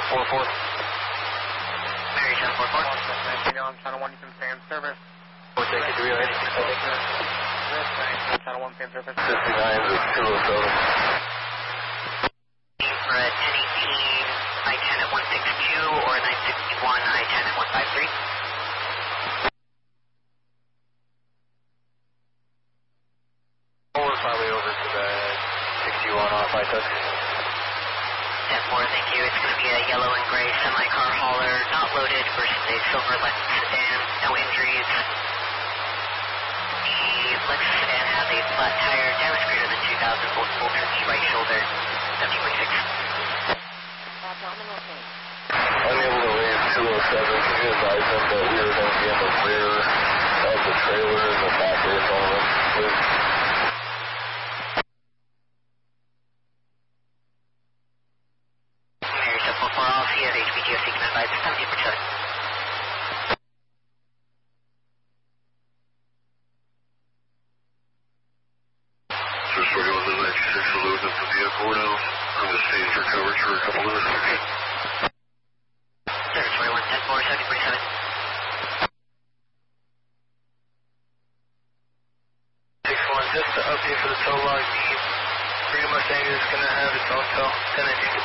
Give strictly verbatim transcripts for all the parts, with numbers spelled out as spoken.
four four. Mary seven four four. On channel one, you can stay in service. four six three oh eight. Channel one, stay in service. fifty-nine is two oh seven. For a ten eighteen, I ten at one sixty-two or nine sixty-one, I ten at one fifty-three. We're probably over to the sixty-one off I took. ten four, thank you. It's going to be a yellow and gray semi-car hauler, not loaded, versus a silver Lexus sedan, no injuries. The Lexus sedan has a flat tire, damage greater than two thousand, both full turkey, right shoulder, seventy point six. Abdominal pain. Unable to raise two oh seven. Can you advise them that we are going to be in the rear of the trailer and the back rear element, please? Mary seven four four, I'll see you at H P T O C, can advise seventy point seven. Sir forty-one to ninety-six, loading up the vehicle now. I'm going to stay for coverage for a couple minutes. Service forty-one, ten four, seventy point seven. six one, just to update for the tow log, the Freedom Mustang is going to have its own tow. ten nineteen.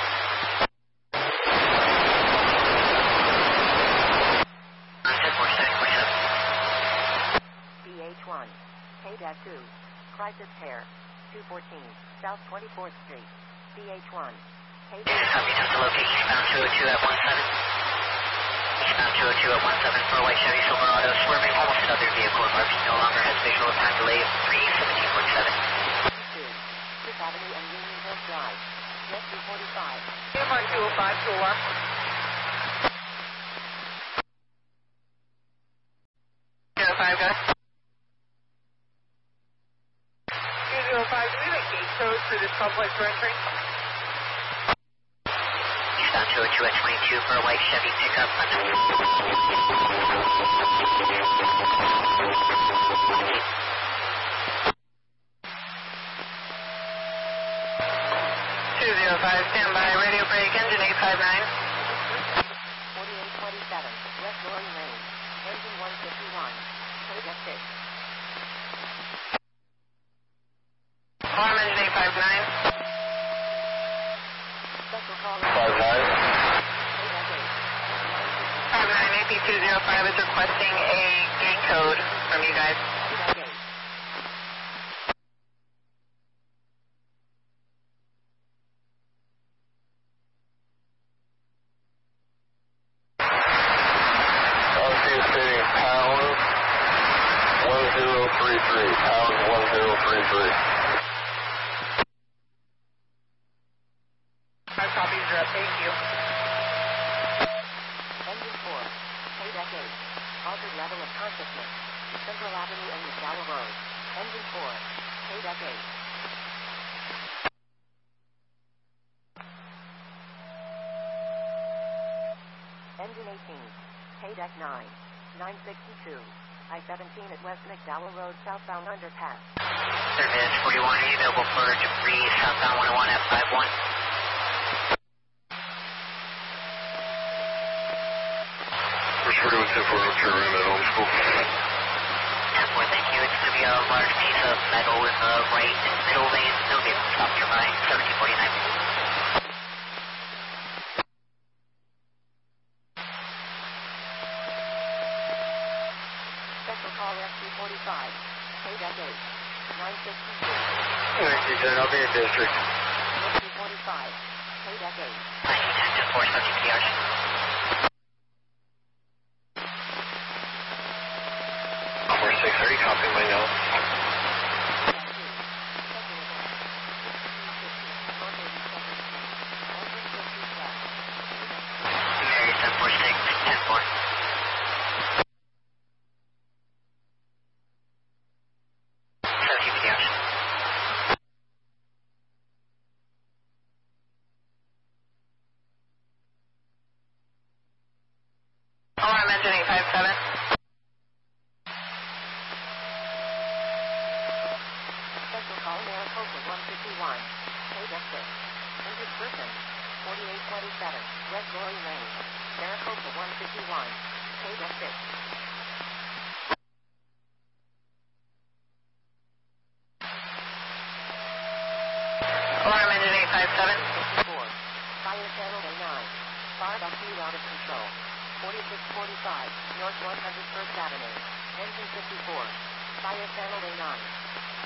ten four, seventy point seven. B H one, K two, crisis care, two fourteen, South twenty-fourth Street, B H one, K This is copy, just to locate eastbound two oh two at one seven. Eastbound two oh two at one seven for a white Chevy Silverado, swerving almost another vehicle. R P no longer has visual time delay of three seventeen point seven. two, Fifth Avenue and Unionville Drive, Jet two forty-five. two oh five, two oh one. two oh five, guys. two oh five, do we have a gate code for this complex we're entering? Eastbound two oh two at twenty-two for a white Chevy pickup. two oh five, stand by, radio break, engine eight five nine. forty-eight twenty-seven, West Lorry Lane, engine one fifty-one, code F six. Alarm engine eight five nine. Special call. five nine. five nine A P two oh five is requesting a gate code from you guys. L C is stating pound one zero three three. Pound one zero three three. Five copies are up, thank you. Engine four, K eight, altered level of consciousness, Central Avenue and McDowell Road. Engine four, K eight. Engine eighteen, K nine, nine sixty-two, I seventeen at West McDowell Road, southbound underpass. Service forty-one, are you available for debris southbound one oh one at five one? First forty-one, ten four, North Carolina, at home school. ten four, thank you. It's going to be a large piece of metal in the right middle lane. No vehicle stop nearby. seventeen forty-nine. Special call F two forty-five, K eight, nine sixty-two. Thank you, Jen. I'll be in district. F two forty-five, K eight. nineteen ten, ten four, subject to the arch. four six thirty, copy my note. Mary seven four six, ten four. Subject to the arch. Alarm engine eight five seven. Special call Maricopa one fifty-one, K six. Injured person, forty-eight twenty-seven, Red Glory Lane, Maricopa one fifty-one, K D E six. Alarm engine eight five seven. four, Fire Channel A nine, Far F U out of control, forty-six forty-five, North one hundred first Avenue, engine fifty-four, Fire Channel A nine.